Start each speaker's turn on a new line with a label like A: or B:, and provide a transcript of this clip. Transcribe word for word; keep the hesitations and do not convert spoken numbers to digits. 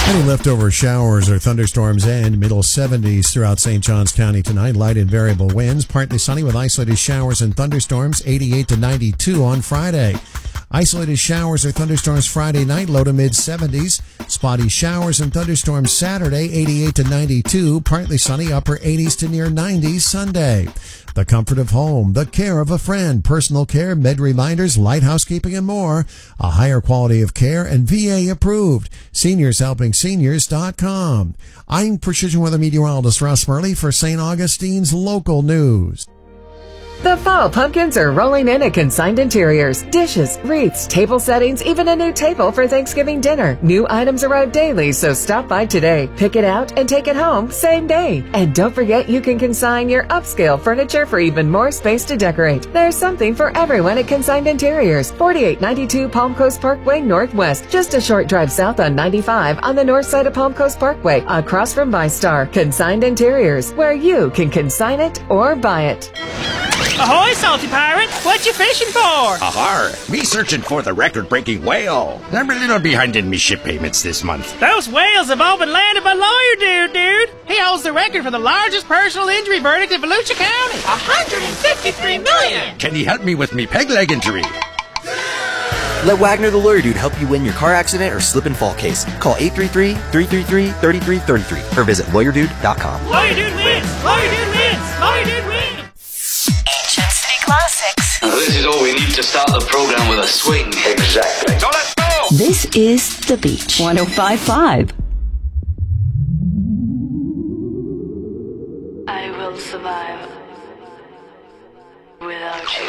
A: Any leftover showers or thunderstorms and middle seventies throughout Saint Johns County tonight. Light and variable winds. Partly sunny with isolated showers and thunderstorms. eighty-eight to ninety-two on Friday. Isolated showers or thunderstorms Friday night, low to mid seventies. Spotty showers and thunderstorms Saturday, eighty-eight to ninety-two. Partly sunny, upper eighties to near nineties Sunday. The comfort of home, the care of a friend, personal care, med reminders, light housekeeping, and more. A higher quality of care and V A approved. seniors helping seniors dot com. I'm Precision Weather Meteorologist Russ Murley for Saint Augustine's Local News.
B: The fall pumpkins are rolling in at Consigned Interiors. Dishes, wreaths, table settings, even a new table for Thanksgiving dinner. New items arrive daily, so stop by today. Pick it out and take it home same day. And don't forget you can consign your upscale furniture for even more space to decorate. There's something for everyone at Consigned Interiors. forty-eight ninety-two Palm Coast Parkway Northwest. Just a short drive south on ninety-five on the north side of Palm Coast Parkway, across from ViStar. Consigned Interiors, where you can consign it or buy it.
C: Ahoy, salty pirate! What you fishing for?
D: Ahar! Me searching for the record-breaking whale. I'm a little behind in me ship payments this month.
C: Those whales have all been landed by Lawyer Dude, dude! He holds the record for the largest personal injury verdict in Volusia County. one hundred fifty-three million!
D: Can he help me with me peg leg injury?
E: Let Wagner the Lawyer Dude help you win your car accident or slip and fall case. Call eight three three, three three three, three three three three or visit lawyer dude dot com.
C: Lawyer Dude wins! Lawyer Dude wins! Lawyer Dude wins!
F: Ancient City Classics.
G: This is all we need to start the program with a swing.
H: Exactly.
G: So let's go!
F: This is The Beach. one oh five point five.